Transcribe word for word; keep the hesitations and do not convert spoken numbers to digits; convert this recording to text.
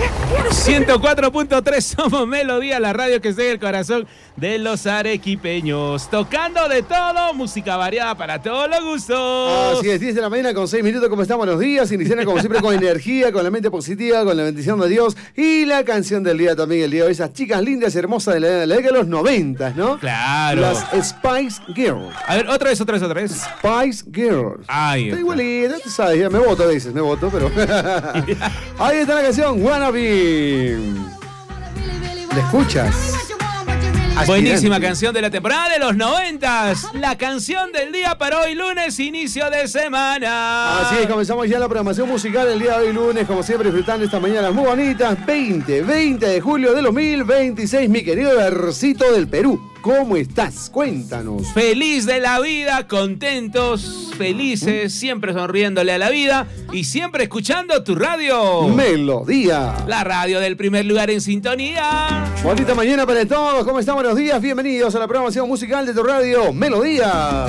ciento cuatro punto tres somos Melodía, la radio que sigue el corazón de los arequipeños. Tocando de todo, música variada para todos los gustos. Así es, diez de la mañana con seis minutos. ¿Cómo estamos? Buenos días. Iniciando como siempre con energía, con la mente positiva, con la bendición de Dios. Y la canción del día también, el día de hoy. Esas chicas lindas y hermosas de la, de la década de los noventas, ¿no? Claro. Las Spice Girls. A ver, otra vez, otra vez, otra vez. Spice Girls. Ay, está igualita, tú sabes, ya me voto a veces, me voto, pero... Ahí está la canción, Wannabe. ¿La escuchas? Buenísima canción de la temporada de los noventas. La canción del día para hoy, lunes, inicio de semana. Así es, comenzamos ya la programación musical el día de hoy, lunes, como siempre, disfrutando estas mañanas muy bonitas. veinte, veinte de julio de dos mil veintiséis, mi querido Versito del Perú. ¿Cómo estás? Cuéntanos. Feliz de la vida, contentos, felices, siempre sonriéndole a la vida y siempre escuchando tu radio. Melodía. La radio del primer lugar en sintonía. Bonita mañana para todos. ¿Cómo están? Buenos días. Bienvenidos a la programación musical de tu radio, Melodía.